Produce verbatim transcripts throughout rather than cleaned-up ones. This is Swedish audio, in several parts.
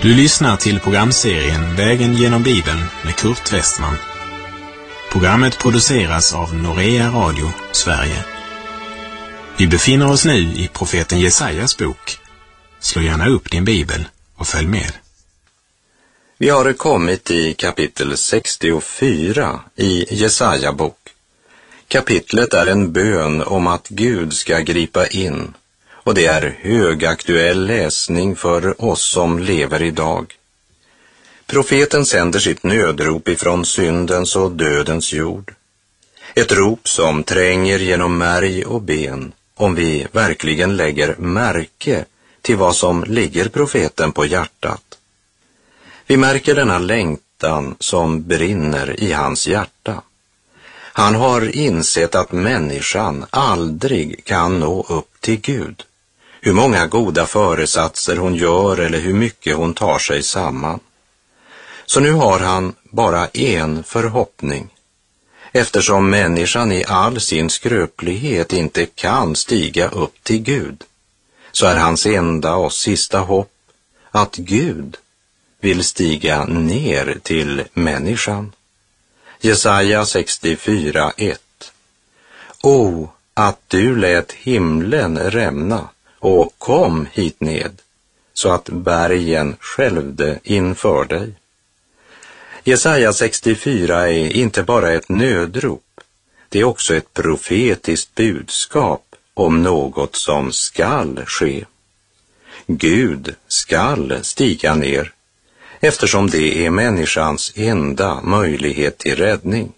Du lyssnar till programserien Vägen genom Bibeln med Kurt Westman. Programmet produceras av Norea Radio, Sverige. Vi befinner oss nu i profeten Jesajas bok. Slå gärna upp din bibel och följ med. Vi har kommit i kapitel sextiofyra i Jesaja bok. Kapitlet är en bön om att Gud ska gripa in, och det är högaktuell läsning för oss som lever idag. Profeten sänder sitt nödrop ifrån syndens och dödens jord. Ett rop som tränger genom märg och ben, om vi verkligen lägger märke till vad som ligger profeten på hjärtat. Vi märker denna längtan som brinner i hans hjärta. Han har insett att människan aldrig kan nå upp till Gud. Hur många goda föresatser hon gör eller hur mycket hon tar sig samman. Så nu har han bara en förhoppning. Eftersom människan i all sin skröplighet inte kan stiga upp till Gud, så är hans enda och sista hopp att Gud vill stiga ner till människan. Jesaja sextiofyra ett. O, att du lät himlen rämna och kom hit ned, så att bergen skälvde inför dig. Jesaja sextiofyra är inte bara ett nödrop, det är också ett profetiskt budskap om något som skall ske. Gud skall stiga ner, eftersom det är människans enda möjlighet till räddning.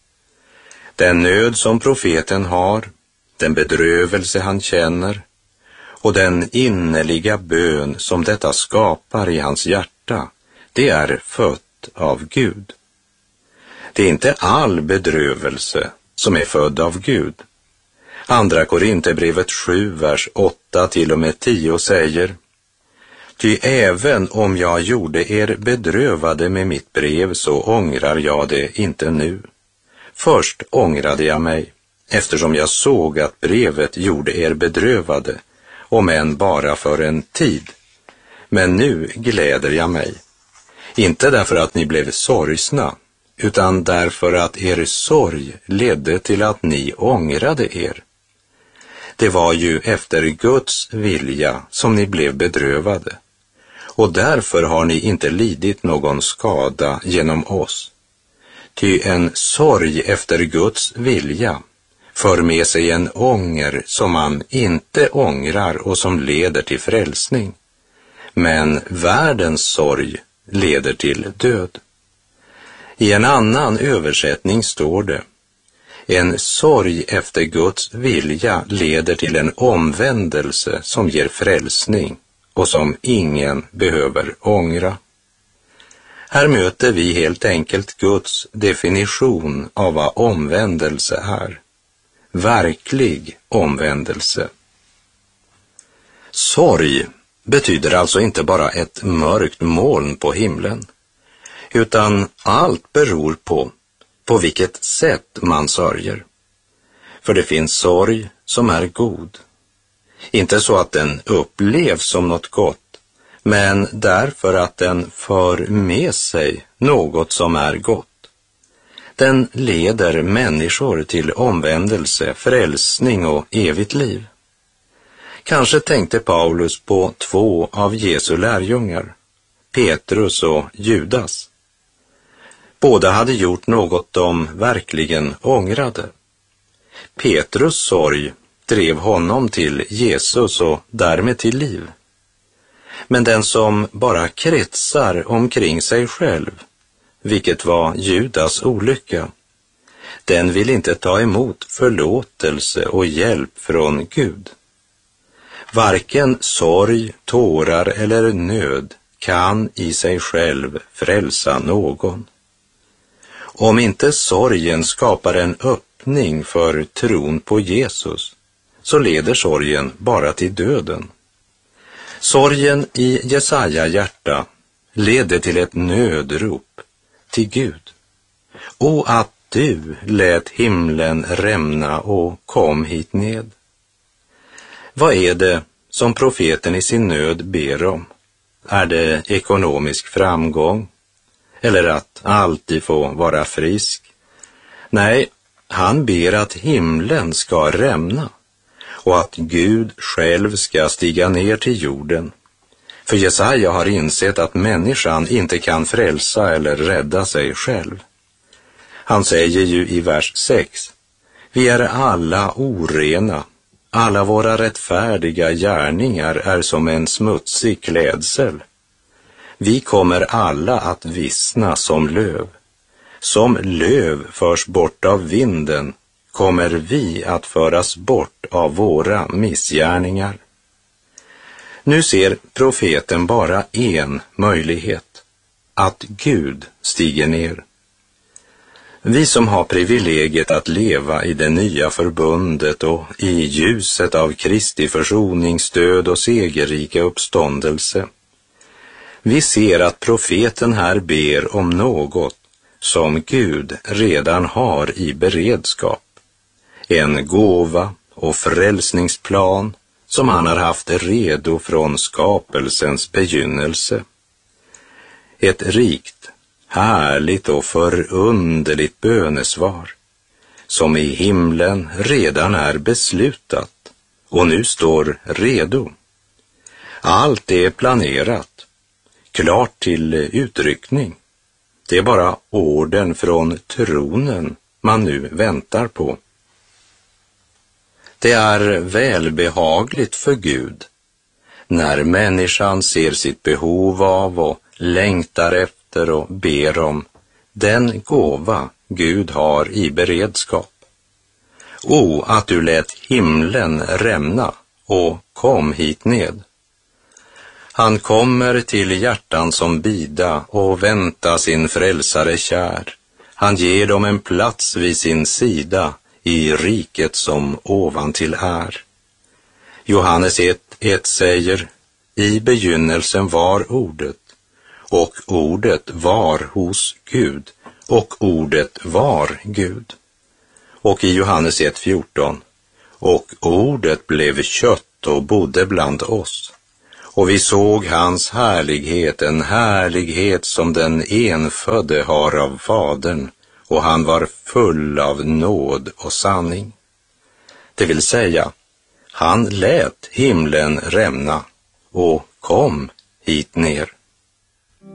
Den nöd som profeten har, den bedrövelse han känner och den innerliga bön som detta skapar i hans hjärta, det är fött av Gud. Det är inte all bedrövelse som är född av Gud. Andra Korinthierbrevet sju, vers åtta till och med tio säger: Ty även om jag gjorde er bedrövade med mitt brev, så ångrar jag det inte nu. Först ångrade jag mig, eftersom jag såg att brevet gjorde er bedrövade, om än bara för en tid. Men nu gläder jag mig, inte därför att ni blev sorgsna, utan därför att er sorg ledde till att ni ångrade er. Det var ju efter Guds vilja som ni blev bedrövade, och därför har ni inte lidit någon skada genom oss. Ty en sorg efter Guds vilja för med sig en ånger som man inte ångrar och som leder till frälsning. Men världens sorg leder till död. I en annan översättning står det: En sorg efter Guds vilja leder till en omvändelse som ger frälsning och som ingen behöver ångra. Här möter vi helt enkelt Guds definition av vad omvändelse är. Verklig omvändelse. Sorg betyder alltså inte bara ett mörkt moln på himlen, utan allt beror på på vilket sätt man sörjer. För det finns sorg som är god. Inte så att den upplevs som något gott, men därför att den för med sig något som är gott. Den leder människor till omvändelse, frälsning och evigt liv. Kanske tänkte Paulus på två av Jesu lärjungar, Petrus och Judas. Båda hade gjort något de verkligen ångrade. Petrus sorg drev honom till Jesus och därmed till liv. Men den som bara kretsar omkring sig själv, vilket var Judas olycka, den vill inte ta emot förlåtelse och hjälp från Gud. Varken sorg, tårar eller nöd kan i sig själv frälsa någon. Om inte sorgen skapar en öppning för tron på Jesus, så leder sorgen bara till döden. Sorgen i Jesaja hjärta leder till ett nödrop till Gud. O, att du lät himlen rämna och kom hit ned. Vad är det som profeten i sin nöd ber om? Är det ekonomisk framgång? Eller att alltid få vara frisk? Nej, han ber att himlen ska rämna och att Gud själv ska stiga ner till jorden. För Jesaja har insett att människan inte kan frälsa eller rädda sig själv. Han säger ju i vers sex: vi är alla orena, alla våra rättfärdiga gärningar är som en smutsig klädsel. Vi kommer alla att vissna som löv. Som löv förs bort av vinden kommer vi att föras bort av våra missgärningar. Nu ser profeten bara en möjlighet, att Gud stiger ner. Vi som har privilegiet att leva i det nya förbundet och i ljuset av Kristi försoningsstöd och segerrika uppståndelse, vi ser att profeten här ber om något som Gud redan har i beredskap. En gåva och frälsningsplan som han har haft redo från skapelsens begynnelse. Ett rikt, härligt och förunderligt bönesvar som i himlen redan är beslutat och nu står redo. Allt är planerat, klart till utryckning. Det är bara orden från tronen man nu väntar på. Det är välbehagligt för Gud när människan ser sitt behov av och längtar efter och ber om den gåva Gud har i beredskap. O, att du lät himlen rämna och kom hit ned. Han kommer till hjärtan som bida och vänta sin frälsare kär. Han ger dem en plats vid sin sida i riket som ovantill är. Johannes ett ett säger: i begynnelsen var ordet, och ordet var hos Gud, och ordet var Gud. Och i Johannes ett fjorton: och ordet blev kött och bodde bland oss. Och vi såg hans härlighet, en härlighet som den enfödde har av Fadern, och han var full av nåd och sanning. Det vill säga, han lät himlen rämna och kom hit ner.